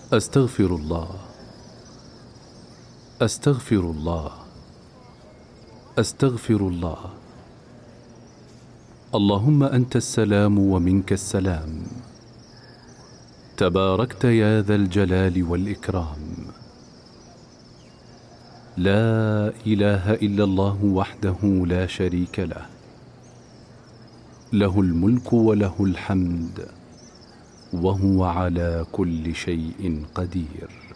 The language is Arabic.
أستغفر الله، أستغفر الله، أستغفر الله. اللهم أنت السلام ومنك السلام، تباركت يا ذا الجلال والإكرام. لا إله إلا الله وحده لا شريك له، له الملك وله الحمد وهو على كل شيء قدير.